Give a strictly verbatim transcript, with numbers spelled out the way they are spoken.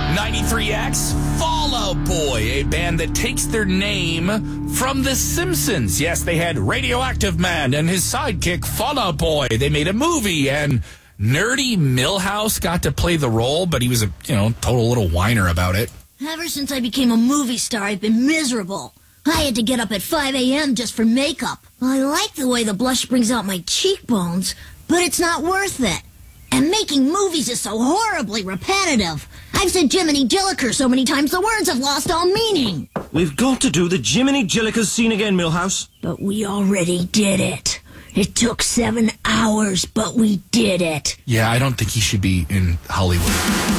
ninety-three X, Fall Out Boy, a band that takes their name from The Simpsons. Yes, they had Radioactive Man and his sidekick, Fall Out Boy. They made a movie, and Nerdy Milhouse got to play the role, but he was a, you know, total little whiner about it. Ever since I became a movie star, I've been miserable. I had to get up at five a.m. just for makeup. I like the way the blush brings out my cheekbones, but it's not worth it. And making movies is so horribly repetitive. I've said Jiminy Jilliker so many times the words have lost all meaning. We've got to do the Jiminy Jillikers scene again, Milhouse. But we already did it. It took seven hours, but we did it. Yeah, I don't think he should be in Hollywood.